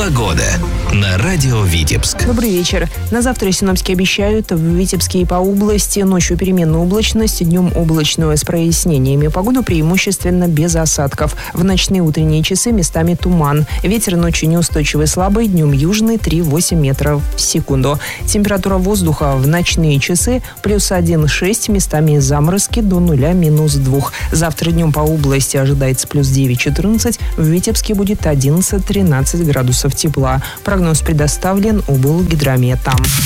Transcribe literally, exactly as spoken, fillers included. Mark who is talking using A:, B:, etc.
A: Погода на радио Витебск.
B: Добрый вечер. На завтра синоптики обещают в Витебске и по области ночью переменную облачность, днем облачную с прояснениями. Погоду преимущественно без осадков. В ночные утренние часы местами туман. Ветер ночью неустойчивый слабый, днем южный три-восемь метров в секунду. Температура воздуха в ночные часы плюс один-шесть, местами заморозки до нуля минус двух. Завтра днем по области ожидается плюс девять-четырнадцать, в Витебске будет одиннадцать-тринадцать градусов тепла. Прогноз предоставлен облгидромета.